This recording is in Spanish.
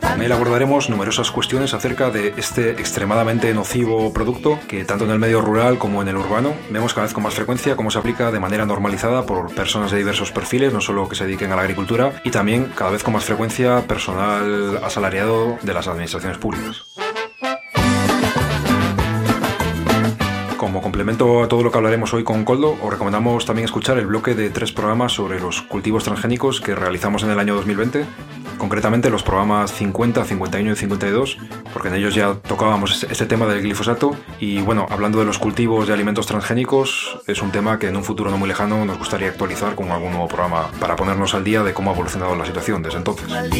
Con él abordaremos numerosas cuestiones acerca de este extremadamente nocivo producto que tanto en el medio rural como en el urbano vemos cada vez con más frecuencia cómo se aplica de manera normalizada por personas de diversos perfiles, no solo que se dediquen a la agricultura, y también cada vez con más frecuencia personal asalariado de las administraciones públicas. Como complemento a todo lo que hablaremos hoy con Koldo, os recomendamos también escuchar el bloque de 3 programas sobre los cultivos transgénicos que realizamos en el año 2020, concretamente los programas 50, 51 y 52, porque en ellos ya tocábamos este tema del glifosato y bueno, hablando de los cultivos de alimentos transgénicos, es un tema que en un futuro no muy lejano nos gustaría actualizar con algún nuevo programa para ponernos al día de cómo ha evolucionado la situación desde entonces.